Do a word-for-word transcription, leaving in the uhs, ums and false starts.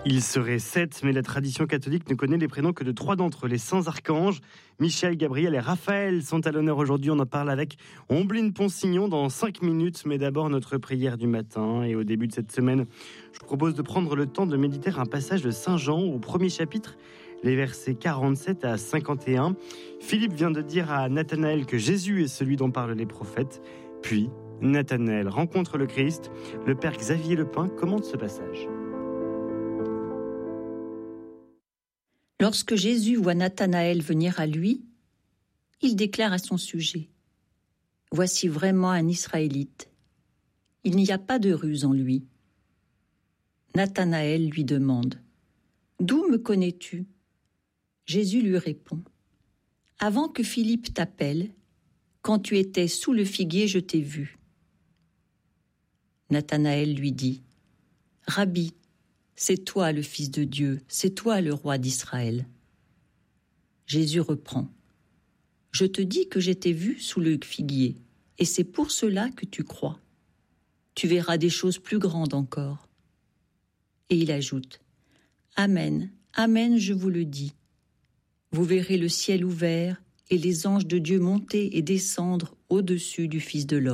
Il serait sept, mais la tradition catholique ne connaît les prénoms que de trois d'entre eux. Les saints archanges, Michel, Gabriel et Raphaël, sont à l'honneur aujourd'hui. On en parle avec Ombline Ponsignon dans cinq minutes. Mais d'abord, notre prière du matin. Et au début de cette semaine, je vous propose de prendre le temps de méditer un passage de Saint Jean au premier chapitre, les versets quarante-sept à cinquante et un. Philippe vient de dire à Nathanaël que Jésus est celui dont parlent les prophètes. Puis, Nathanaël rencontre le Christ. Le père Xavier Lepin commente ce passage. Lorsque Jésus voit Nathanaël venir à lui, il déclare à son sujet : « Voici vraiment un Israélite. Il n'y a pas de ruse en lui. » Nathanaël lui demande : « D'où me connais-tu » Jésus lui répond : « Avant que Philippe t'appelle, quand tu étais sous le figuier, je t'ai vu. » Nathanaël lui dit : « Rabbi, c'est toi le Fils de Dieu, c'est toi le roi d'Israël. » Jésus reprend : « Je te dis que je t'ai vu sous le figuier, et c'est pour cela que tu crois. Tu verras des choses plus grandes encore. » Et il ajoute : « Amen, amen, je vous le dis. Vous verrez le ciel ouvert et les anges de Dieu monter et descendre au-dessus du Fils de l'homme. »